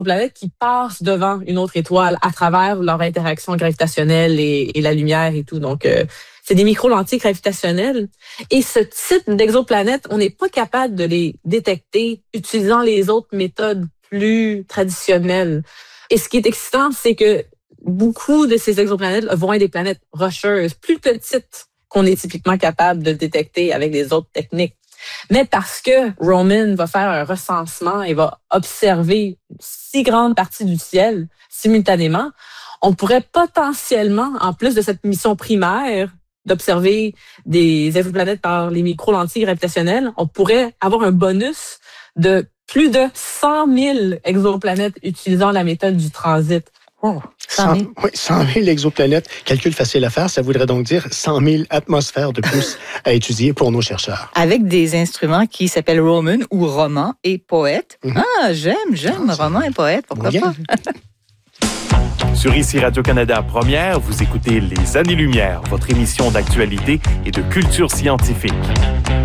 planètes qui passent devant une autre étoile à travers leur interaction gravitationnelle et la lumière et tout. Donc, c'est des micro-lentilles gravitationnelles. Et ce type d'exoplanètes, on n'est pas capable de les détecter utilisant les autres méthodes plus traditionnelles. Et ce qui est excitant, c'est que beaucoup de ces exoplanètes vont être des planètes rocheuses, plus petites qu'on est typiquement capable de détecter avec les autres techniques. Mais parce que Roman va faire un recensement et va observer une si grande partie du ciel simultanément, on pourrait potentiellement, en plus de cette mission primaire d'observer des exoplanètes par les micro-lentilles gravitationnelles, on pourrait avoir un bonus de plus de 100 000 exoplanètes utilisant la méthode du transit. Oh, 100 000 exoplanètes. Calcul facile à faire, ça voudrait donc dire 100 000 atmosphères de plus à étudier pour nos chercheurs. Avec des instruments qui s'appellent Roman ou Roman et Poète. Ah, j'aime, Roman et Poète, pourquoi pas? Sur ICI Radio-Canada Première, vous écoutez Les Années-Lumière, votre émission d'actualité et de culture scientifique.